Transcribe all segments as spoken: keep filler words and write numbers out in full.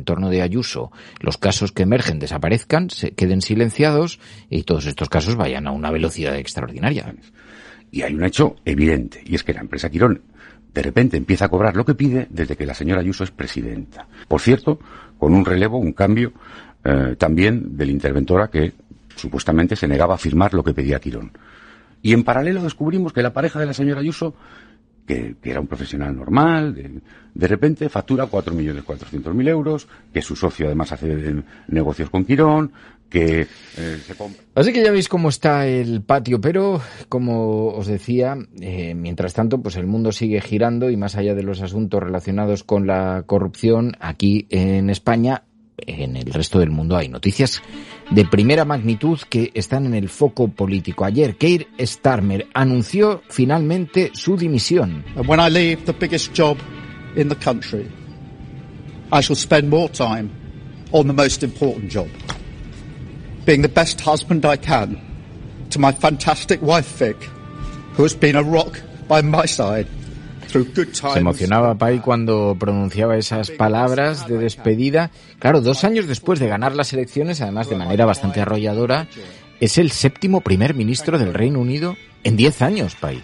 torno de Ayuso los casos que emergen desaparezcan, se queden silenciados y todos estos casos vayan a una velocidad extraordinaria. Y hay un hecho evidente, y es que la empresa Quirón de repente empieza a cobrar lo que pide desde que la señora Ayuso es presidenta. Por cierto, con un relevo, un cambio eh, también de la interventora que supuestamente se negaba a firmar lo que pedía Quirón. Y en paralelo descubrimos que la pareja de la señora Ayuso, que, que era un profesional normal, de, de repente factura cuatro millones cuatrocientos mil euros, que su socio además hace de, negocios con Quirón, que eh, se compra. Así que ya veis cómo está el patio, pero como os decía, eh, mientras tanto, pues el mundo sigue girando y más allá de los asuntos relacionados con la corrupción, aquí en España, en el resto del mundo hay noticias de primera magnitud que están en el foco político. Ayer, Keir Starmer anunció finalmente su dimisión. When I leave the biggest job in the country, I shall spend more time on the most important job, being the best husband I can to my fantastic wife Vic, who has been a rock by my side. Se emocionaba Pai cuando pronunciaba esas palabras de despedida. Claro, dos años después de ganar las elecciones, además de manera bastante arrolladora, es el séptimo primer ministro del Reino Unido en diez años, Pai.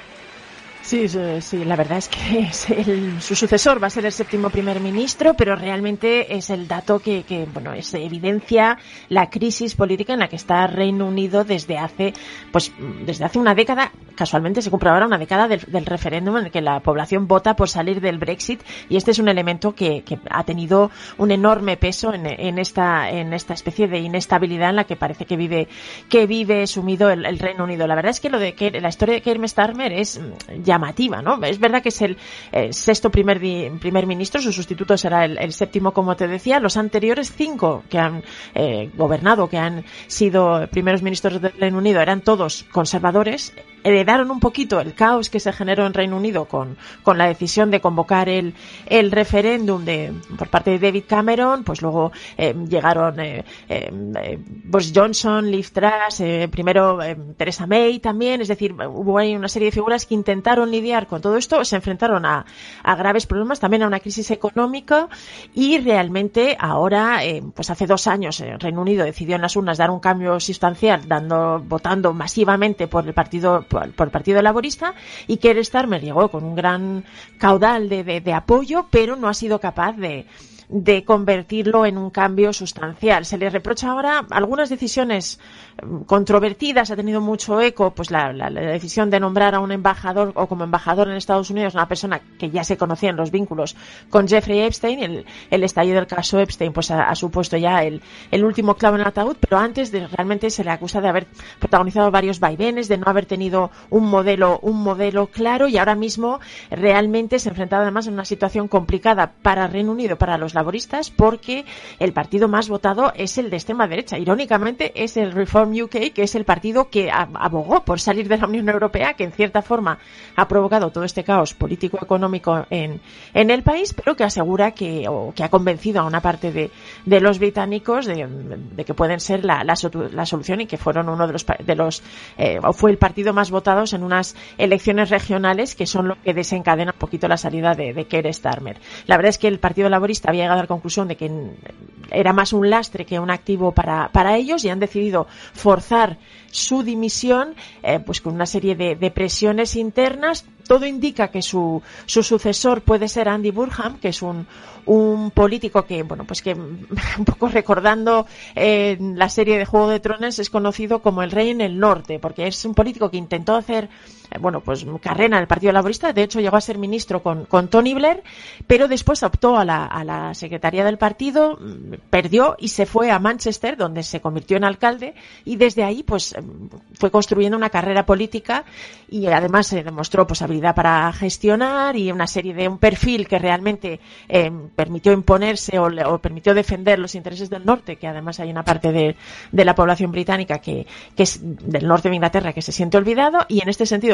Sí, sí, la verdad es que es el, su sucesor va a ser el séptimo primer ministro, pero realmente es el dato que, que, bueno, es evidencia la crisis política en la que está Reino Unido desde hace, pues, desde hace una década. Casualmente se cumple ahora una década del, del referéndum en el que la población vota por salir del Brexit, y este es un elemento que, que ha tenido un enorme peso en, en esta, en esta especie de inestabilidad en la que parece que vive, que vive sumido el, el Reino Unido. La verdad es que lo de que la historia de Keir Starmer es ya llamativa, ¿no? Es verdad que es el eh, sexto primer di, primer ministro, su sustituto será el, el séptimo, como te decía. Los anteriores cinco que han eh, gobernado, que han sido primeros ministros del Reino Unido, eran todos conservadores. Heredaron un poquito el caos que se generó en Reino Unido con, con la decisión de convocar el, el referéndum de, por parte de David Cameron. Pues luego eh, llegaron eh, eh, Boris Johnson, Liz Truss, eh, primero eh, Theresa May también. Es decir, hubo ahí una serie de figuras que intentaron lidiar con todo esto, se enfrentaron a, a graves problemas, también a una crisis económica, y realmente ahora, eh, pues hace dos años, el Reino Unido decidió en las urnas dar un cambio sustancial, dando, votando masivamente por el partido, por, por el Partido Laborista, y Keir Starmer llegó con un gran caudal de, de, de apoyo, pero no ha sido capaz de de convertirlo en un cambio sustancial. Se le reprocha ahora algunas decisiones controvertidas, ha tenido mucho eco, pues la, la, la decisión de nombrar a un embajador o como embajador en Estados Unidos una persona que ya se conocían los vínculos con Jeffrey Epstein. El, el estallido del caso Epstein pues ha, ha supuesto ya el, el último clavo en el ataúd, pero antes de, realmente se le acusa de haber protagonizado varios vaivenes, de no haber tenido un modelo, un modelo claro, y ahora mismo realmente se ha enfrentado además en una situación complicada para Reino Unido, para los laboristas, porque el partido más votado es el de extrema derecha. Irónicamente es el Reform U K, que es el partido que abogó por salir de la Unión Europea, que en cierta forma ha provocado todo este caos político-económico en, en el país, pero que asegura que, o que ha convencido a una parte de, de los británicos de, de que pueden ser la, la, la solución, y que fueron uno de los, de los eh, o fue el partido más votado en unas elecciones regionales que son lo que desencadena un poquito la salida de, de Keir Starmer. La verdad es que el Partido Laborista había llegado a la conclusión de que era más un lastre que un activo para, para ellos, y han decidido forzar su dimisión eh, pues con una serie de, de presiones internas. Todo indica que su, su sucesor puede ser Andy Burnham, que es un, un político que, bueno, pues que un poco recordando eh, la serie de Juego de Tronos, es conocido como el Rey en el Norte, porque es un político que intentó hacer, eh, bueno, pues carrera en el Partido Laborista. De hecho, llegó a ser ministro con, con Tony Blair, pero después optó a la, a la secretaría del partido, perdió y se fue a Manchester, donde se convirtió en alcalde, y desde ahí, pues, fue construyendo una carrera política, y además se demostró pues habilidad para gestionar y una serie de un perfil que realmente eh, permitió imponerse o, o permitió defender los intereses del norte, que además hay una parte de, de la población británica que, que es del norte de Inglaterra que se siente olvidado, y en este sentido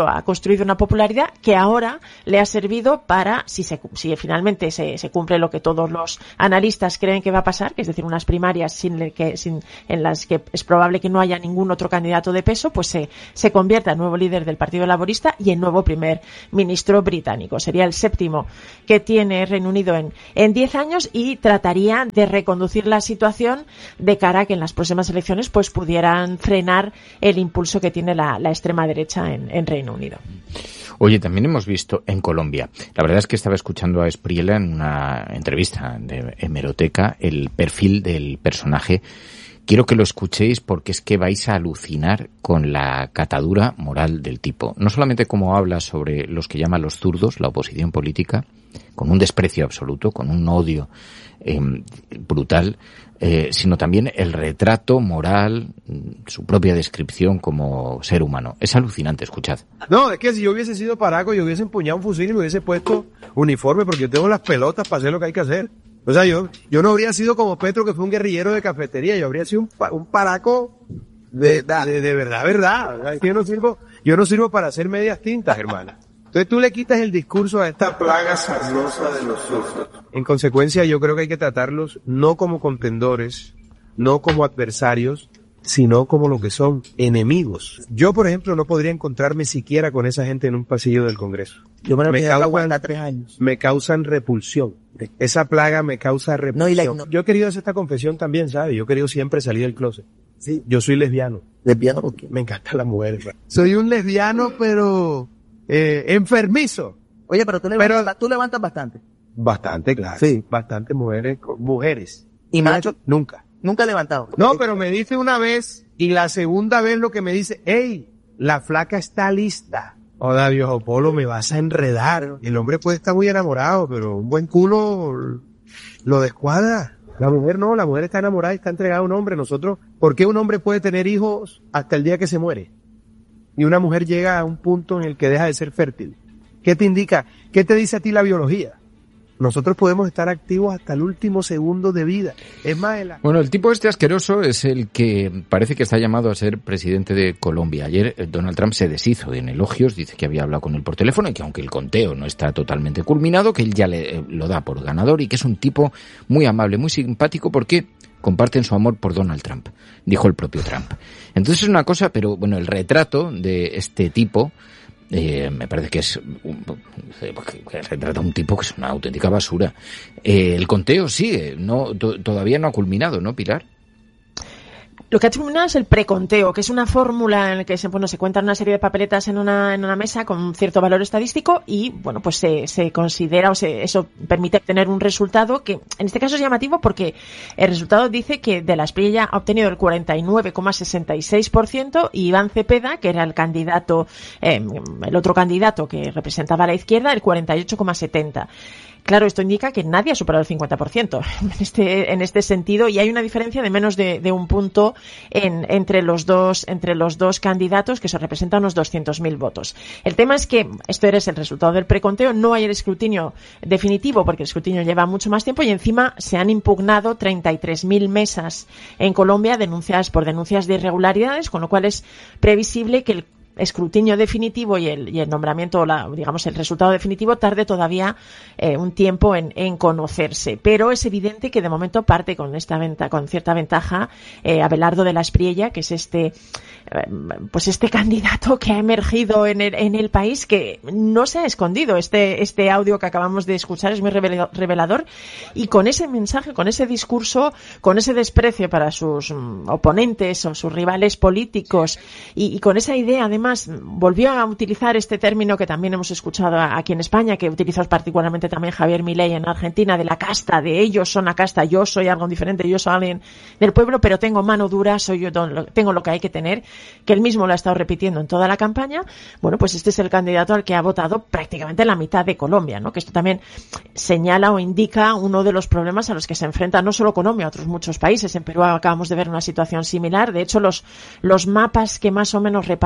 construido, ha construido una popularidad que ahora le ha servido para, si se, si finalmente se, se cumple lo que todos los analistas creen que va a pasar, que es decir, unas primarias sin que, sin, en las que es probable que no haya ningún otro candidato de peso, pues se, se convierta en nuevo líder del Partido Laborista y en nuevo primer ministro británico. Sería el séptimo que tiene Reino Unido en, en diez años y trataría de reconducir la situación de cara a que en las próximas elecciones pues pudieran frenar el impulso que tiene la, la extrema derecha en, en Reino Unido. Oye, también hemos visto en Colombia, la verdad es que estaba escuchando a Espriella en una entrevista de Hemeroteca, el perfil del personaje. Quiero que lo escuchéis porque es que vais a alucinar con la catadura moral del tipo. No solamente cómo habla sobre los que llama los zurdos, la oposición política, con un desprecio absoluto, con un odio eh, brutal, eh, sino también el retrato moral, su propia descripción como ser humano. Es alucinante, escuchad. No, es que si yo hubiese sido paraco, yo hubiese empuñado un fusil y me hubiese puesto uniforme porque yo tengo las pelotas para hacer lo que hay que hacer. O sea, yo, yo no habría sido como Petro, que fue un guerrillero de cafetería, yo habría sido un, un paraco de, de, de verdad, verdad. O sea, es que yo no sirvo, yo no sirvo para hacer medias tintas, hermana. Entonces tú le quitas el discurso a esta plaga sarnosa de los zurdos. En consecuencia, yo creo que hay que tratarlos no como contendores, no como adversarios, sino como lo que son, enemigos. Yo, por ejemplo, no podría encontrarme siquiera con esa gente en un pasillo del Congreso. Yo me, me causan tres años. Me causan repulsión. Esa plaga me causa repulsión. No, y la, no. Yo he querido hacer esta confesión también, ¿sabes? Yo he querido siempre salir del closet. Sí. Yo soy lesbiano. ¿Lesbiano por qué? Me encantan las mujeres. ¿Verdad? Soy un lesbiano, pero eh, enfermizo. Oye, pero tú levantas, pero, tú levantas bastante. Bastante, claro. Sí. Bastantes mujeres. Mujeres. ¿Y macho? Nunca. Nunca he levantado. No, pero me dice una vez, y la segunda vez lo que me dice, hey, la flaca está lista. Oda, viejo Polo, me vas a enredar. El hombre puede estar muy enamorado, pero un buen culo lo descuadra. La mujer no, la mujer está enamorada y está entregada a un hombre. Nosotros, ¿por qué un hombre puede tener hijos hasta el día que se muere? Y una mujer llega a un punto en el que deja de ser fértil. ¿Qué te indica? ¿Qué te dice a ti la biología? Nosotros podemos estar activos hasta el último segundo de vida. Es más, el... Bueno, el tipo este asqueroso es el que parece que está llamado a ser presidente de Colombia. Ayer Donald Trump se deshizo en elogios, dice que había hablado con él por teléfono y que aunque el conteo no está totalmente culminado, que él ya le, eh, lo da por ganador y que es un tipo muy amable, muy simpático porque comparten su amor por Donald Trump, dijo el propio Trump. Entonces es una cosa, pero bueno, el retrato de este tipo... Eh, me parece que es un, que retrata a un tipo que es una auténtica basura. Eh, el conteo sigue, no to, todavía no ha culminado, ¿no, Pilar? Lo que ha terminado es el preconteo, que es una fórmula en la que se, bueno, se cuentan una serie de papeletas en una, en una mesa con un cierto valor estadístico y, bueno, pues se, se considera o se, eso permite obtener un resultado que en este caso es llamativo porque el resultado dice que de la Espriella ha obtenido el cuarenta y nueve coma sesenta y seis por ciento y Iván Cepeda, que era el candidato, eh, el otro candidato que representaba a la izquierda, el cuarenta y ocho coma setenta por ciento. Claro, esto indica que nadie ha superado el cincuenta por ciento en este, en este sentido y hay una diferencia de menos de, de un punto en, entre los dos, entre los dos candidatos que se representan unos doscientos mil votos. El tema es que esto es el resultado del preconteo, no hay el escrutinio definitivo porque el escrutinio lleva mucho más tiempo y encima se han impugnado treinta y tres mil mesas en Colombia denunciadas por denuncias de irregularidades, con lo cual es previsible que el escrutinio definitivo y el, y el nombramiento, la, digamos, el resultado definitivo tarde todavía eh, un tiempo en, en conocerse. Pero es evidente que de momento parte con esta venta, con cierta ventaja eh, Abelardo de la Espriella, que es este, eh, pues este candidato que ha emergido en el, en el país, que no se ha escondido. Este, este audio que acabamos de escuchar es muy revelador y con ese mensaje, con ese discurso, con ese desprecio para sus um, oponentes o sus rivales políticos y, y con esa idea de Además, volvió a utilizar este término que también hemos escuchado aquí en España, que utilizó particularmente también Javier Milei en Argentina, de la casta, de ellos son la casta, yo soy algo diferente, yo soy alguien del pueblo, pero tengo mano dura, soy yo, tengo lo que hay que tener, que él mismo lo ha estado repitiendo en toda la campaña. Bueno, pues este es el candidato al que ha votado prácticamente la mitad de Colombia, ¿no? Que esto también señala o indica uno de los problemas a los que se enfrenta no solo Colombia, otros muchos países. En Perú acabamos de ver una situación similar. De hecho, los, los mapas que más o menos reparten el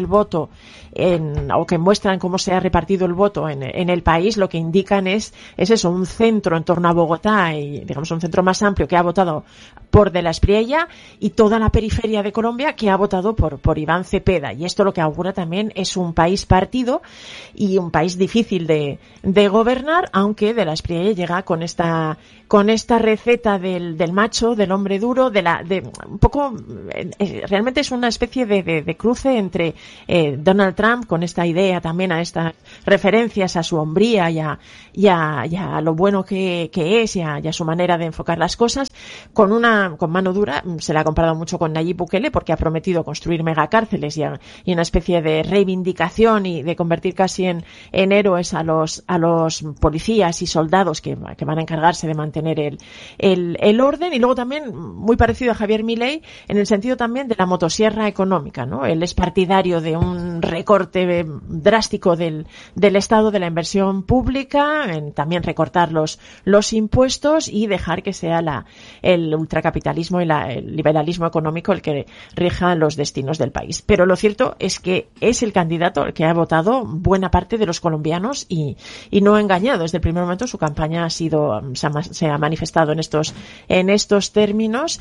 voto en, o que muestran cómo se ha repartido el voto en, en el país, lo que indican es, es eso, un centro en torno a Bogotá y, digamos, un centro más amplio que ha votado por De la Espriella y toda la periferia de Colombia que ha votado por, por Iván Cepeda. Y esto lo que augura también es un país partido y un país difícil de, de gobernar, aunque De la Espriella llega con esta, con esta receta del, del macho, del hombre duro, de la, de, un poco, eh, realmente es una especie de, de, de cruce entre eh, Donald Trump con esta idea también a estas referencias a su hombría y a, y a, y a lo bueno que, que es y a, y a su manera de enfocar las cosas, con una, con mano dura. Se le ha comparado mucho con Nayib Bukele porque ha prometido construir megacárceles y, a, y una especie de reivindicación y de convertir casi en, en héroes a los, a los policías y soldados que, que van a encargarse de mantener el, el, el orden. Y luego también muy parecido a Javier Milei en el sentido también de la motosierra económica, ¿no? Él es partidario de un recorte drástico del, del Estado, de la inversión pública, en también recortar los, los impuestos y dejar que sea la, el ultracapitalismo y la, el liberalismo económico el que rija los destinos del país. Pero lo cierto es que es el candidato el que ha votado buena parte de los colombianos y, y no ha engañado. Desde el primer momento su campaña ha sido, se ha, se ha manifestado en estos, en estos términos.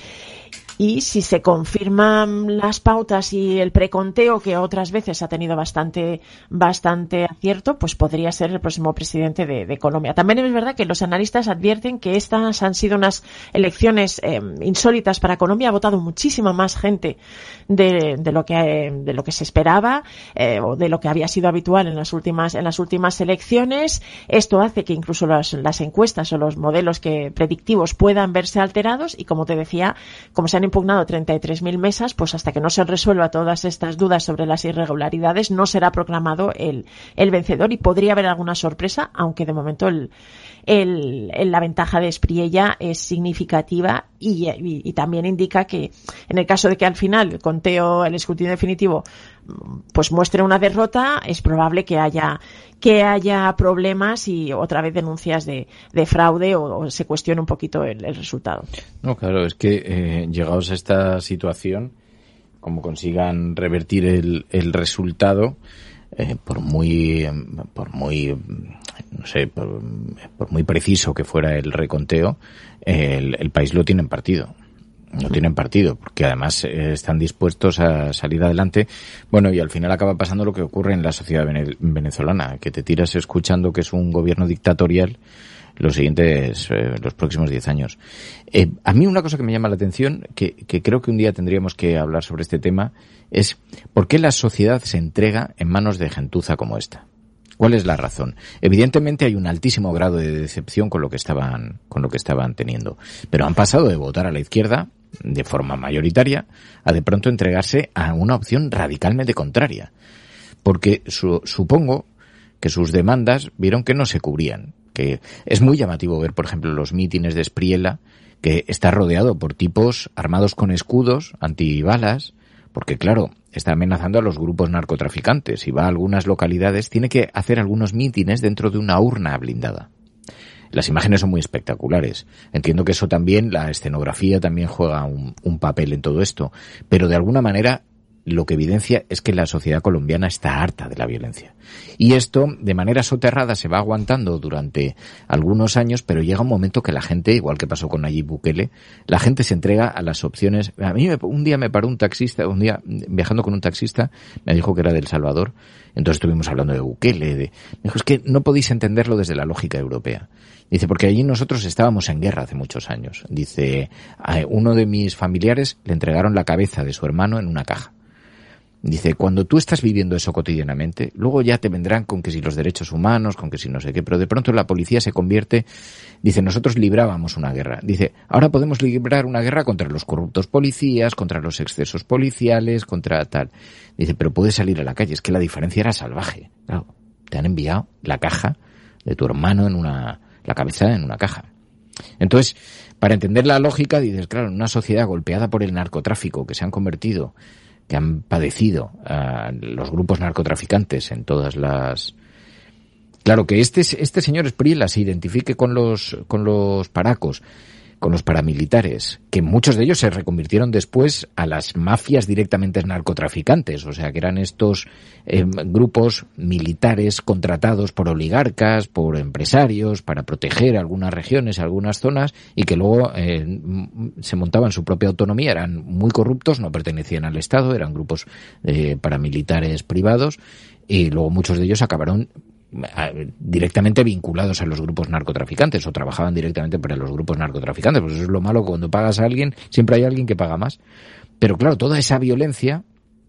Y si se confirman las pautas y el preconteo, que otras veces ha tenido bastante bastante acierto, pues podría ser el próximo presidente de, de Colombia. También es verdad que los analistas advierten que estas han sido unas elecciones eh, insólitas para Colombia. Ha votado muchísima más gente de, de lo que de lo que se esperaba eh, o de lo que había sido habitual en las últimas en las últimas elecciones. Esto hace que incluso las, las encuestas o los modelos que predictivos puedan verse alterados y, como te decía, como se han impugnado treinta y tres mil mesas, pues hasta que no se resuelva todas estas dudas sobre las irregularidades no será proclamado el, el vencedor y podría haber alguna sorpresa, aunque de momento el, el, el, la ventaja de Espriella es significativa y, y, y también indica que en el caso de que al final el conteo, el escrutinio definitivo pues muestre una derrota, es probable que haya que haya problemas y otra vez denuncias de, de fraude o, o se cuestione un poquito el, el resultado. No, claro, es que eh, llegados a esta situación, como consigan revertir el, el resultado, eh, por muy, por muy, no sé, por, por muy preciso que fuera el reconteo, eh, el, el país lo tiene en partido. No tienen partido, porque además eh, están dispuestos a salir adelante. Bueno, y al final acaba pasando lo que ocurre en la sociedad venezolana, que te tiras escuchando que es un gobierno dictatorial los siguientes, eh, los próximos diez años. Eh, a mí una cosa que me llama la atención, que, que creo que un día tendríamos que hablar sobre este tema, es por qué la sociedad se entrega en manos de gentuza como esta. ¿Cuál es la razón? Evidentemente hay un altísimo grado de decepción con lo que estaban, con lo que estaban teniendo. Pero han pasado de votar a la izquierda de forma mayoritaria a de pronto entregarse a una opción radicalmente contraria. Porque su, supongo que sus demandas vieron que no se cubrían. Que es muy llamativo ver, por ejemplo, los mítines de Espriella, que está rodeado por tipos armados con escudos, antibalas, porque claro, está amenazando a los grupos narcotraficantes y va a algunas localidades, tiene que hacer algunos mítines dentro de una urna blindada. Las imágenes son muy espectaculares. Entiendo que eso también, la escenografía también juega un, un papel en todo esto, pero de alguna manera lo que evidencia es que la sociedad colombiana está harta de la violencia. Y esto, de manera soterrada, se va aguantando durante algunos años, pero llega un momento que la gente, igual que pasó con Nayib Bukele, la gente se entrega a las opciones. A mí me, un día me paró un taxista, un día viajando con un taxista, me dijo que era de El Salvador, entonces estuvimos hablando de Bukele, de, me dijo, es que no podéis entenderlo desde la lógica europea. Dice, porque allí nosotros estábamos en guerra hace muchos años. Dice, a uno de mis familiares le entregaron la cabeza de su hermano en una caja. Dice, cuando tú estás viviendo eso cotidianamente, luego ya te vendrán con que si los derechos humanos, con que si no sé qué, pero de pronto la policía se convierte, dice, nosotros librábamos una guerra. Dice, ahora podemos librar una guerra contra los corruptos policías, contra los excesos policiales, contra tal. Dice, pero puedes salir a la calle, es que la diferencia era salvaje. Claro, te han enviado la caja de tu hermano en una, la cabeza en una caja. Entonces, para entender la lógica, dices, claro, en una sociedad golpeada por el narcotráfico, que se han convertido, que han padecido uh, los grupos narcotraficantes en todas las... Claro, que este este señor Espriella se identifique con los con los paracos, con los paramilitares, que muchos de ellos se reconvirtieron después a las mafias directamente narcotraficantes, o sea que eran estos eh, grupos militares contratados por oligarcas, por empresarios, para proteger algunas regiones, algunas zonas, y que luego eh, se montaban su propia autonomía, eran muy corruptos, no pertenecían al Estado, eran grupos eh, paramilitares privados, y luego muchos de ellos acabaron directamente vinculados a los grupos narcotraficantes o trabajaban directamente para los grupos narcotraficantes. Pues eso es lo malo, cuando pagas a alguien siempre hay alguien que paga más. Pero claro, toda esa violencia,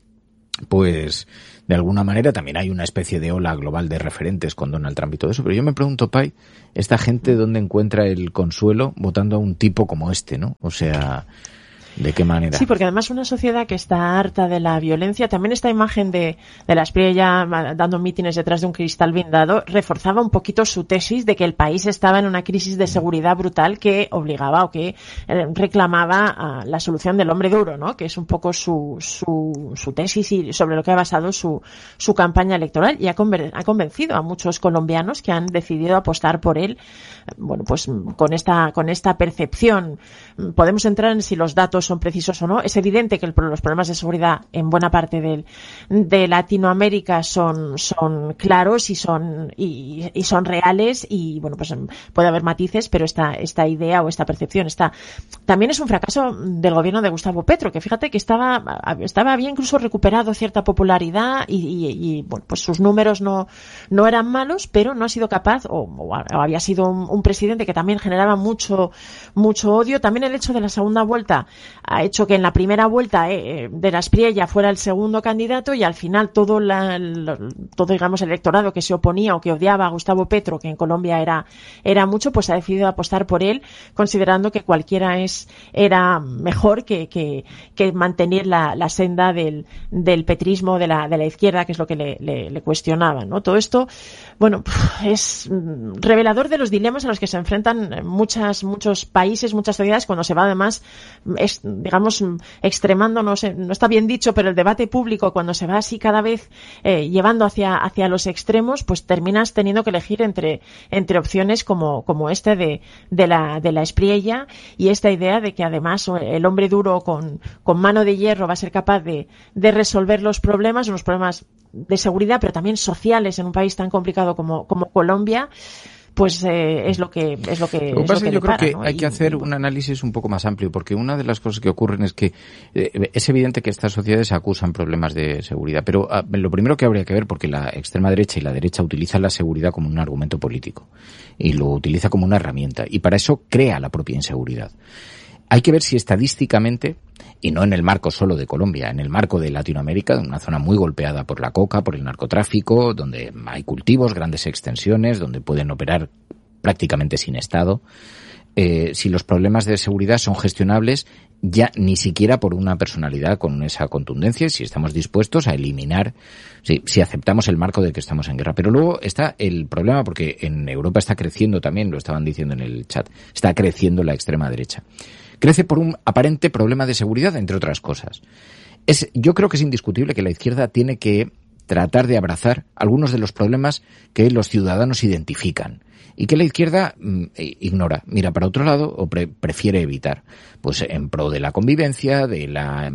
pues de alguna manera también hay una especie de ola global de referentes con Donald Trump y todo eso. Pero yo me pregunto, Pai, esta gente dónde encuentra el consuelo votando a un tipo como este, ¿no? O sea, ¿de qué manera? Sí, porque además una sociedad que está harta de la violencia, también esta imagen de, de la Espriella dando mítines detrás de un cristal blindado reforzaba un poquito su tesis de que el país estaba en una crisis de seguridad brutal que obligaba o que eh, reclamaba a la solución del hombre duro, ¿no? Que es un poco su, su, su tesis y sobre lo que ha basado su, su campaña electoral, y ha, conver, ha convencido a muchos colombianos que han decidido apostar por él. Bueno, pues con esta, con esta percepción podemos entrar en si los datos son precisos o no. Es evidente que el, los problemas de seguridad en buena parte del, de Latinoamérica son, son claros y son, y, y son reales, y bueno, pues puede haber matices, pero esta, esta idea o esta percepción está. También es un fracaso del gobierno de Gustavo Petro, que fíjate que estaba, estaba había incluso recuperado cierta popularidad y, y, y bueno, pues sus números no, no eran malos, pero no ha sido capaz, o, o había sido un, un presidente que también generaba mucho, mucho odio. También el hecho de la segunda vuelta ha hecho que en la primera vuelta eh, de la Espriella fuera el segundo candidato, y al final todo la, lo, todo digamos el electorado que se oponía o que odiaba a Gustavo Petro, que en Colombia era era mucho, pues ha decidido apostar por él, considerando que cualquiera es era mejor que que, que mantener la, la senda del del petrismo, de la de la izquierda, que es lo que le, le, le cuestionaban, ¿no? Todo esto, bueno, es revelador de los dilemas a los que se enfrentan muchas muchos países, muchas sociedades, cuando se va además es, digamos, extremando, no sé, no está bien dicho, pero el debate público, cuando se va así cada vez eh, llevando hacia hacia los extremos, pues terminas teniendo que elegir entre entre opciones como como este de de la de la Espriella, y esta idea de que además el hombre duro con con mano de hierro va a ser capaz de de resolver los problemas, unos problemas de seguridad, pero también sociales en un país tan complicado como como Colombia. Pues eh, es lo que es lo que, lo que es pasa lo que yo creo para, que ¿no? hay y, que hacer y, un análisis un poco más amplio, porque una de las cosas que ocurren es que eh, es evidente que estas sociedades acusan problemas de seguridad, pero ah, lo primero que habría que ver, porque la extrema derecha y la derecha utilizan la seguridad como un argumento político y lo utiliza como una herramienta, y para eso crea la propia inseguridad. Hay que ver si estadísticamente, y no en el marco solo de Colombia, en el marco de Latinoamérica, una zona muy golpeada por la coca, por el narcotráfico, donde hay cultivos, grandes extensiones, donde pueden operar prácticamente sin Estado, eh, si los problemas de seguridad son gestionables ya ni siquiera por una personalidad con esa contundencia, si estamos dispuestos a eliminar, si, si aceptamos el marco de que estamos en guerra. Pero luego está el problema, porque en Europa está creciendo también, lo estaban diciendo en el chat, está creciendo la extrema derecha. Crece por un aparente problema de seguridad, entre otras cosas. Es, yo creo que es indiscutible que la izquierda tiene que tratar de abrazar algunos de los problemas que los ciudadanos identifican y que la izquierda mm, ignora, mira para otro lado o pre- prefiere evitar, pues en pro de la convivencia, de la,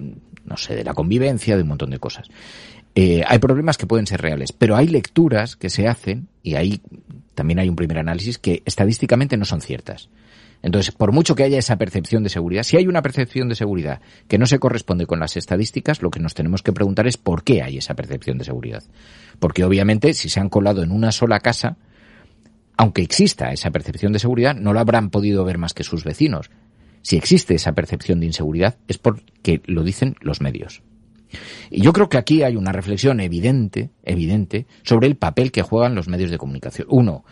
no sé, de la convivencia, de un montón de cosas. Eh, hay problemas que pueden ser reales, pero hay lecturas que se hacen, y ahí también hay un primer análisis, que estadísticamente no son ciertas. Entonces, por mucho que haya esa percepción de seguridad, si hay una percepción de seguridad que no se corresponde con las estadísticas, lo que nos tenemos que preguntar es por qué hay esa percepción de seguridad. Porque obviamente, si se han colado en una sola casa, aunque exista esa percepción de seguridad, no lo habrán podido ver más que sus vecinos. Si existe esa percepción de inseguridad, es porque lo dicen los medios. Y yo creo que aquí hay una reflexión evidente, evidente, sobre el papel que juegan los medios de comunicación. Uno,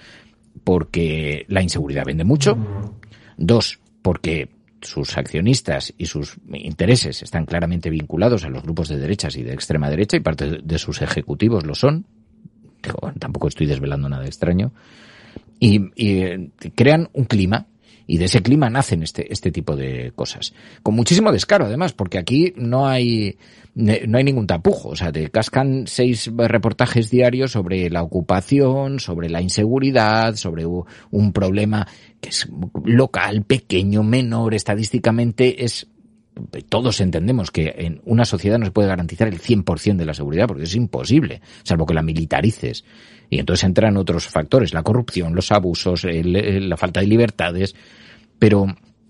porque la inseguridad vende mucho. Dos, porque sus accionistas y sus intereses están claramente vinculados a los grupos de derechas y de extrema derecha, y parte de sus ejecutivos lo son. Digo, tampoco estoy desvelando nada extraño. Y, y crean un clima, Y de ese clima nacen este, este tipo de cosas. Con muchísimo descaro, además, porque aquí no hay, no hay ningún tapujo. O sea, te cascan seis reportajes diarios sobre la ocupación, sobre la inseguridad, sobre un problema que es local, pequeño, menor, estadísticamente es... Todos entendemos que en una sociedad no se puede garantizar el cien por ciento de la seguridad porque es imposible, salvo que la militarices. Y entonces entran otros factores, la corrupción, los abusos, el, el, la falta de libertades. Pero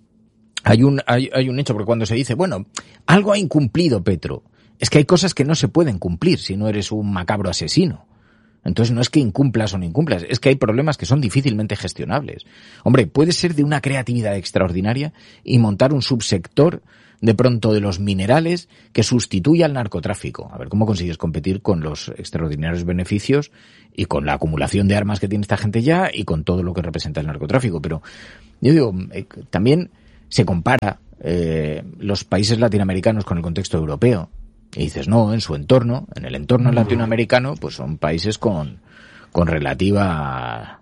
hay un, hay, hay un hecho, porque cuando se dice, bueno, algo ha incumplido Petro, es que hay cosas que no se pueden cumplir si no eres un macabro asesino. Entonces no es que incumplas o no incumplas, es que hay problemas que son difícilmente gestionables. Hombre, puede ser de una creatividad extraordinaria y montar un subsector de pronto de los minerales que sustituya al narcotráfico. A ver cómo consigues competir con los extraordinarios beneficios y con la acumulación de armas que tiene esta gente ya y con todo lo que representa el narcotráfico. Pero yo digo, eh, también se compara eh, los países latinoamericanos con el contexto europeo. Y dices, no, en su entorno, en el entorno latinoamericano, pues son países con, con relativa,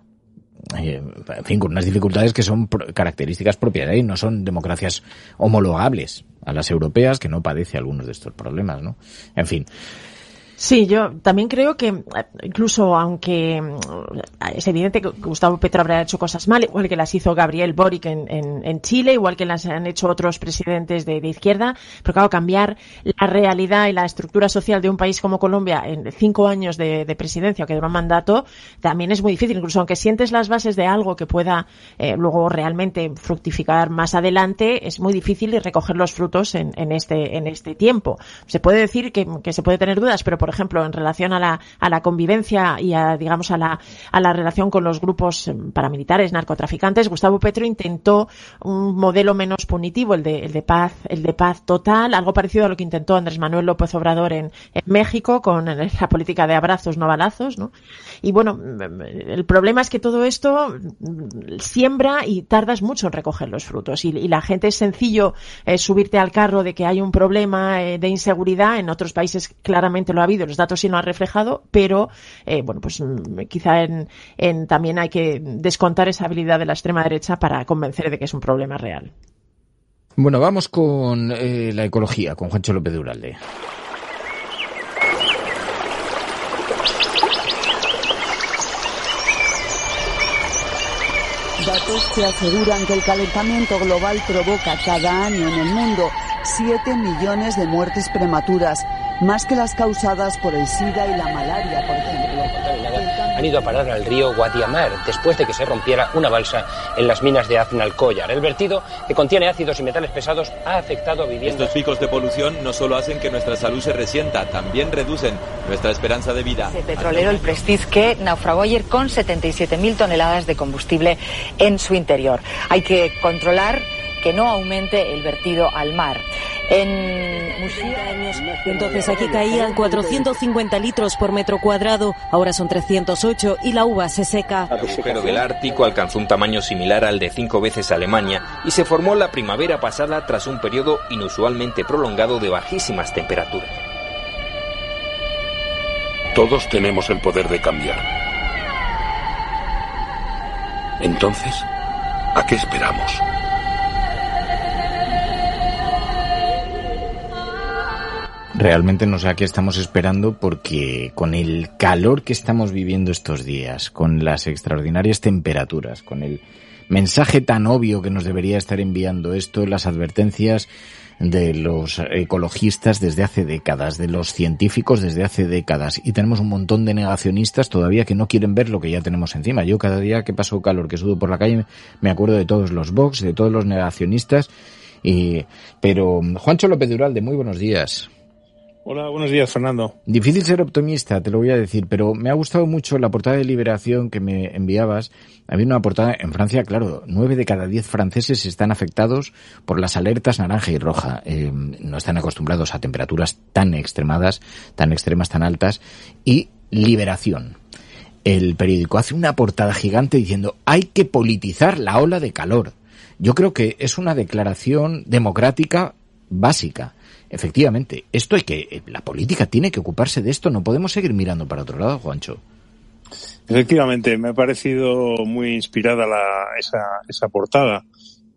eh, en fin, con unas dificultades que son pro- características propias de ahí, no son democracias homologables a las europeas, que no padece algunos de estos problemas, ¿no? En fin. Sí, yo también creo que incluso aunque es evidente que Gustavo Petro habrá hecho cosas mal, igual que las hizo Gabriel Boric en, en, en Chile, igual que las han hecho otros presidentes de, de izquierda, pero claro, cambiar la realidad y la estructura social de un país como Colombia en cinco años de, de presidencia o que dura un mandato también es muy difícil, incluso aunque sientes las bases de algo que pueda eh, luego realmente fructificar más adelante, es muy difícil recoger los frutos en, en este en este tiempo. Se puede decir que, que se puede tener dudas, pero por Por ejemplo, en relación a la, a la convivencia y a, digamos, a la, a la relación con los grupos paramilitares, narcotraficantes, Gustavo Petro intentó un modelo menos punitivo, el de, el de paz, el de paz total, algo parecido a lo que intentó Andrés Manuel López Obrador en, en México con la política de abrazos, no balazos, ¿no? Y bueno, el problema es que todo esto siembra y tardas mucho en recoger los frutos y, y la gente es sencillo eh, subirte al carro de que hay un problema eh, de inseguridad, en otros países claramente lo ha habido, los datos sí lo han reflejado, pero eh, bueno, pues quizá en, en también hay que descontar esa habilidad de la extrema derecha para convencer de que es un problema real. Bueno, vamos con eh, la ecología, con Juancho López de Uralde. Datos que aseguran que el calentamiento global provoca cada año en el mundo siete millones de muertes prematuras, más que las causadas por el SIDA y la malaria, por ejemplo. Han ido a parar al río Guadiamar después de que se rompiera una balsa en las minas de Aznalcóllar. El vertido, que contiene ácidos y metales pesados, ha afectado a viviendas. Estos picos de polución no solo hacen que nuestra salud se resienta, también reducen nuestra esperanza de vida. El petrolero, el Prestige, que naufragó ayer con setenta y siete mil toneladas de combustible en su interior. Hay que controlar que no aumente el vertido al mar. En Muxía, entonces aquí caían cuatrocientos cincuenta litros por metro cuadrado, ahora son trescientos ocho y la uva se seca. El agujero del Ártico alcanzó un tamaño similar al de cinco veces Alemania y se formó la primavera pasada tras un periodo inusualmente prolongado de bajísimas temperaturas. Todos tenemos el poder de cambiar. Entonces, ¿a qué esperamos? Realmente no sé a qué estamos esperando porque con el calor que estamos viviendo estos días, con las extraordinarias temperaturas, con el mensaje tan obvio que nos debería estar enviando esto, las advertencias de los ecologistas desde hace décadas, de los científicos desde hace décadas, y tenemos un montón de negacionistas todavía que no quieren ver lo que ya tenemos encima. Yo cada día que paso calor, que sudo por la calle, me acuerdo de todos los Vox, de todos los negacionistas, y pero Juancho López de Uralde, muy buenos días. Hola, buenos días, Fernando. Difícil ser optimista, te lo voy a decir, pero me ha gustado mucho la portada de Liberación que me enviabas. Había una portada en Francia, claro, nueve de cada diez franceses están afectados por las alertas naranja y roja. Eh, no están acostumbrados a temperaturas tan extremadas, tan extremas, tan altas. Y Liberación, el periódico, hace una portada gigante diciendo hay que politizar la ola de calor. Yo creo que es una declaración democrática básica. Efectivamente, esto hay que, la política tiene que ocuparse de esto, no podemos seguir mirando para otro lado, Juancho. Efectivamente, me ha parecido muy inspirada la, esa, esa portada.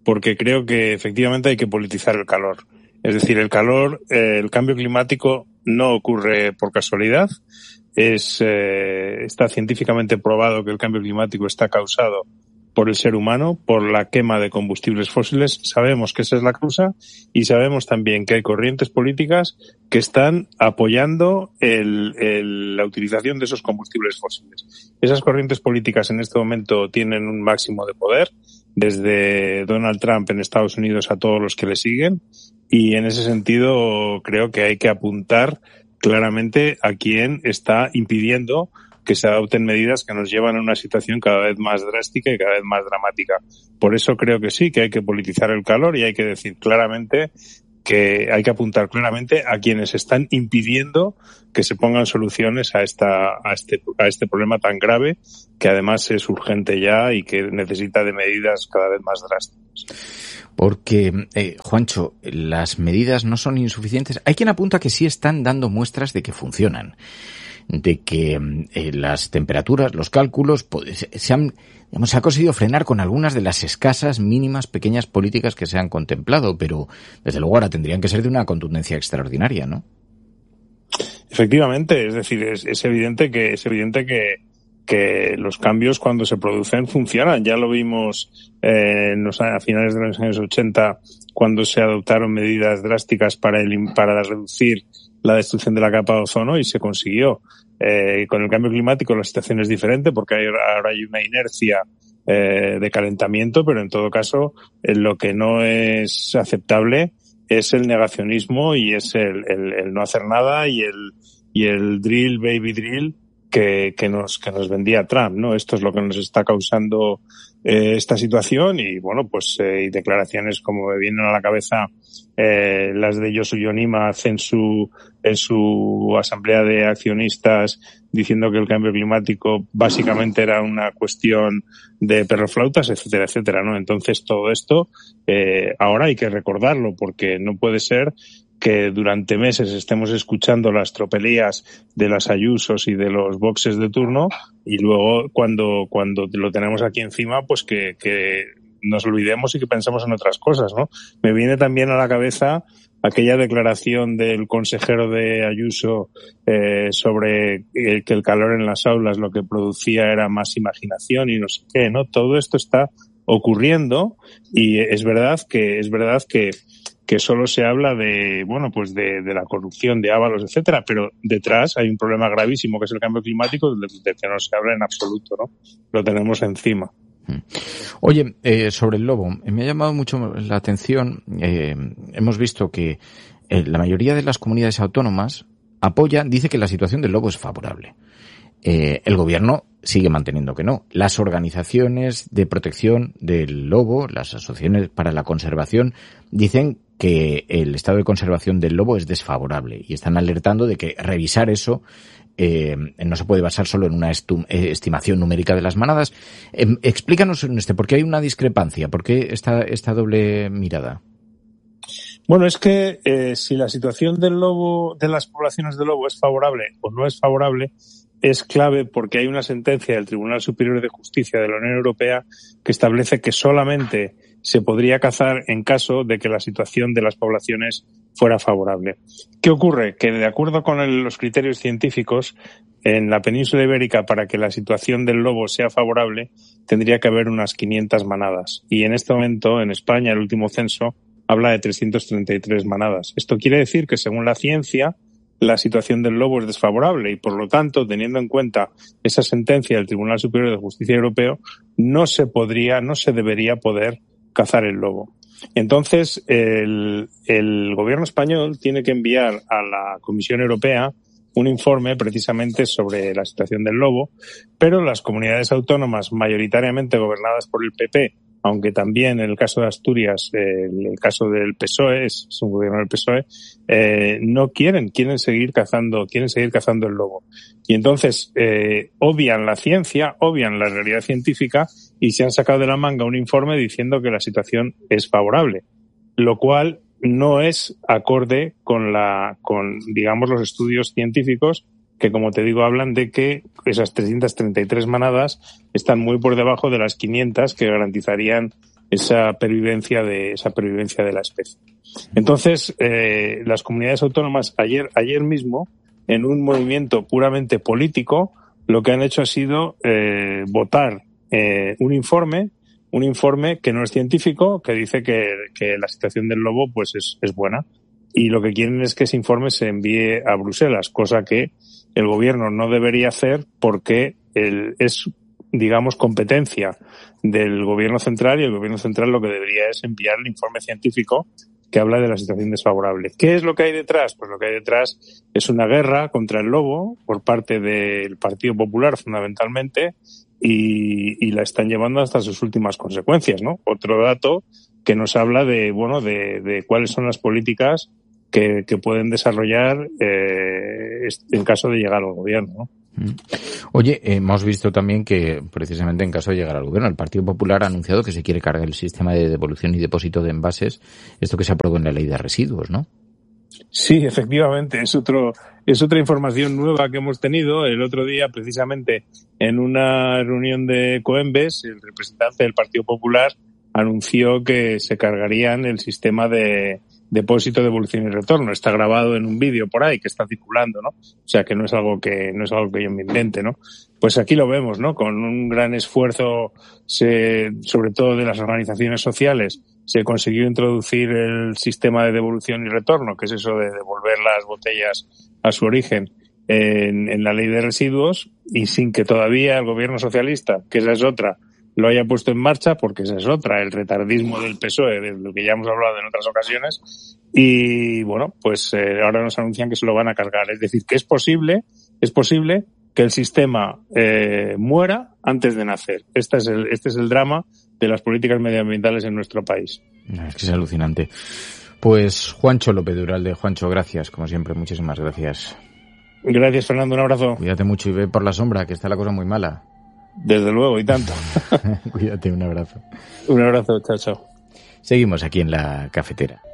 porque creo que efectivamente hay que politizar el calor. Es decir, el calor, eh, el cambio climático no ocurre por casualidad. Es, eh, está científicamente probado que el cambio climático está causado por el ser humano, por la quema de combustibles fósiles. Sabemos que esa es la causa y sabemos también que hay corrientes políticas que están apoyando el, el, la utilización de esos combustibles fósiles. Esas corrientes políticas en este momento tienen un máximo de poder, desde Donald Trump en Estados Unidos a todos los que le siguen, y en ese sentido creo que hay que apuntar claramente a quien está impidiendo que se adopten medidas que nos llevan a una situación cada vez más drástica y cada vez más dramática. Por eso creo que sí, que hay que politizar el calor y hay que decir claramente que hay que apuntar claramente a quienes están impidiendo que se pongan soluciones a esta a este a este problema tan grave, que además es urgente ya y que necesita de medidas cada vez más drásticas. Porque, eh, Juancho, las medidas no son insuficientes. Hay quien apunta que sí están dando muestras de que funcionan, de que eh, las temperaturas, los cálculos, pues, se han, digamos, se ha conseguido frenar con algunas de las escasas, mínimas, pequeñas políticas que se han contemplado, pero desde luego ahora tendrían que ser de una contundencia extraordinaria, ¿no? Efectivamente, es decir, es, es evidente que es evidente que que los cambios cuando se producen funcionan. Ya lo vimos eh, en los, a finales de los años ochenta, cuando se adoptaron medidas drásticas para el, para reducir la destrucción de la capa de ozono y se consiguió. Eh, con el cambio climático la situación es diferente porque hay, ahora hay una inercia eh, de calentamiento, pero en todo caso eh, lo que no es aceptable es el negacionismo y es el, el, el no hacer nada y el, y el drill, baby drill, que, que nos, que nos vendía Trump, ¿no? Esto es lo que nos está causando eh, esta situación y, bueno, pues, eh, y declaraciones como me vienen a la cabeza, eh, las de Yoshio Onima en su, en su asamblea de accionistas diciendo que el cambio climático básicamente era una cuestión de perroflautas, etcétera, etcétera, ¿no? Entonces todo esto, eh, ahora hay que recordarlo porque no puede ser que durante meses estemos escuchando las tropelías de las Ayusos y de los boxes de turno y luego cuando cuando lo tenemos aquí encima, pues que, que nos olvidemos y que pensemos en otras cosas, ¿no? Me viene también a la cabeza aquella declaración del consejero de Ayuso eh, sobre eh, que el calor en las aulas lo que producía era más imaginación y no sé qué, ¿no? Todo esto está ocurriendo y es verdad que es verdad que que solo se habla de, bueno, pues de, de la corrupción, de Ábalos, etcétera, pero detrás hay un problema gravísimo que es el cambio climático del que no se habla en absoluto, ¿no? Lo tenemos encima. Oye, eh, sobre el lobo, me ha llamado mucho la atención, eh, hemos visto que eh, la mayoría de las comunidades autónomas apoyan, dice que la situación del lobo es favorable. Eh, el gobierno sigue manteniendo que no. Las organizaciones de protección del lobo, las asociaciones para la conservación, dicen que el estado de conservación del lobo es desfavorable y están alertando de que revisar eso eh, no se puede basar solo en una estu- eh, estimación numérica de las manadas. Eh, explícanos en este, ¿por qué hay una discrepancia? ¿Por qué esta, esta doble mirada? Bueno, es que eh, si la situación del lobo, de las poblaciones de lobo es favorable o no es favorable, es clave porque hay una sentencia del Tribunal Superior de Justicia de la Unión Europea que establece que solamente se podría cazar en caso de que la situación de las poblaciones fuera favorable. ¿Qué ocurre? Que de acuerdo con el, los criterios científicos, en la península ibérica, para que la situación del lobo sea favorable, tendría que haber unas quinientas manadas. Y en este momento, en España, el último censo habla de trescientas treinta y tres manadas. Esto quiere decir que, según la ciencia, la situación del lobo es desfavorable y, por lo tanto, teniendo en cuenta esa sentencia del Tribunal Superior de Justicia Europeo, no se podría, no se debería poder cazar el lobo. Entonces, el, el gobierno español tiene que enviar a la Comisión Europea un informe precisamente sobre la situación del lobo, pero las comunidades autónomas mayoritariamente gobernadas por el P P, aunque también en el caso de Asturias, eh, en el caso del P S O E, es, es un gobierno del P S O E, eh, no quieren, quieren seguir cazando, quieren seguir cazando el lobo. Y entonces, eh, obvian la ciencia, obvian la realidad científica y se han sacado de la manga un informe diciendo que la situación es favorable, lo cual no es acorde con la, con, digamos, los estudios científicos que, como te digo, hablan de que esas trescientas treinta y tres manadas están muy por debajo de las quinientas que garantizarían esa pervivencia de esa pervivencia de la especie. Entonces, eh, las comunidades autónomas ayer ayer mismo, en un movimiento puramente político, lo que han hecho ha sido eh, votar eh, un informe, un informe que no es científico, que dice que, que la situación del lobo pues es, es buena. Y lo que quieren es que ese informe se envíe a Bruselas, cosa que el gobierno no debería hacer porque el, es, digamos, competencia del gobierno central, y el gobierno central lo que debería es enviar el informe científico que habla de la situación desfavorable. ¿Qué es lo que hay detrás? Pues lo que hay detrás es una guerra contra el lobo por parte del Partido Popular, fundamentalmente, y, y la están llevando hasta sus últimas consecuencias, ¿no? Otro dato que nos habla de, bueno, de, de cuáles son las políticas que, que pueden desarrollar eh, en caso de llegar al gobierno, ¿no? Oye, hemos visto también que precisamente en caso de llegar al gobierno, el Partido Popular ha anunciado que se quiere cargar el sistema de devolución y depósito de envases, esto que se aprobó en la ley de residuos, ¿no? Sí, efectivamente, es otro, es otra información nueva que hemos tenido. El otro día, precisamente, en una reunión de Coembes, el representante del Partido Popular anunció que se cargarían el sistema de depósito, devolución y retorno. Está grabado en un vídeo por ahí que está circulando, ¿no? O sea que no es algo que, no es algo que yo me invente, ¿no? Pues aquí lo vemos, ¿no? Con un gran esfuerzo, se, sobre todo de las organizaciones sociales, se consiguió introducir el sistema de devolución y retorno, que es eso de devolver las botellas a su origen, en, en la ley de residuos, y sin que todavía el gobierno socialista, que esa es otra, lo haya puesto en marcha, porque esa es otra, el retardismo del P S O E, de lo que ya hemos hablado en otras ocasiones. Y bueno, pues eh, ahora nos anuncian que se lo van a cargar. Es decir, que es posible, es posible que el sistema eh, muera antes de nacer. Este es el, este es el drama de las políticas medioambientales en nuestro país. Es que es alucinante. Pues Juancho López Duralde, Juancho, gracias, como siempre, muchísimas gracias. Gracias, Fernando, un abrazo. Cuídate mucho y ve por la sombra, que está la cosa muy mala. Desde luego, y tanto. Cuídate, un abrazo. Un abrazo, chao, chao. Seguimos aquí en La Cafetera.